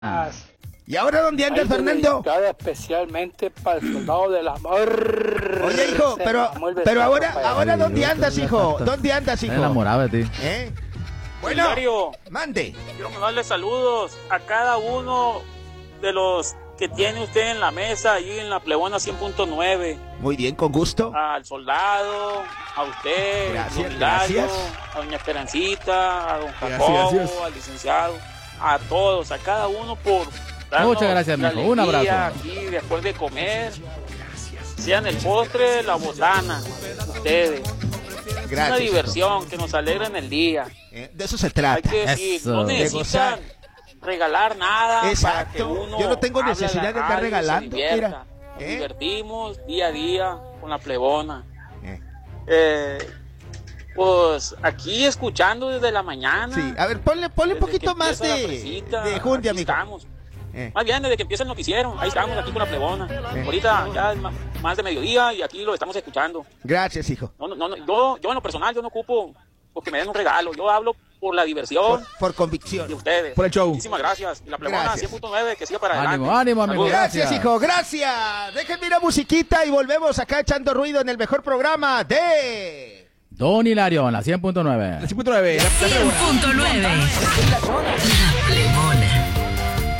¿Y ahora dónde andas, Fernando? Especialmente para el soldado del amor. Oye, hijo, pero ahora ¿dónde andas, hijo? ¿Dónde andas, hijo? Enamorado de ti. Bueno, Mario, mande. quiero mandarle saludos a cada uno de los que tiene usted en la mesa, ahí en la Plebona 100.9. Muy bien, con gusto. Al soldado, a usted, Gracias, don Hilario, gracias. a doña Esperancita, a don Jacobo, Gracias. al licenciado, a todos, a cada uno por darnos Muchas gracias, la mijo. Un alegría abrazo. aquí después de comer. Sean el postre, la botana, ustedes. Gracias. Una diversión que nos alegra en el día. De eso se Hay trata. que decir, Eso. no De necesitan regalar nada para que Exacto. uno Yo no tengo hable necesidad a la de andar radio y se regalando. divierta. Mira. Nos divertimos día a día con la Plebona. Eh. Pues aquí escuchando desde la mañana. Sí, a ver, ponle un desde poquito que más empieza la fresita, de jundia, aquí amigo. estamos. Más bien desde que empieza el noticiero, ahí estamos aquí con la Plebona. Ahorita ya es más de mediodía y aquí lo estamos escuchando. Gracias, hijo. Yo en lo personal yo no ocupo porque me den un regalo, yo hablo por la diversión Por convicción. de ustedes. Por el show. Muchísimas gracias. Y la Plebona Gracias. 100.9 que siga para adelante. Ánimo, ánimo, amigo. Saludos. Gracias, hijo, gracias. Déjenme ir a musiquita y volvemos acá echando ruido en el mejor programa de... Don Hilario, en la 100.9. 100.9. 100.9. La Plebona.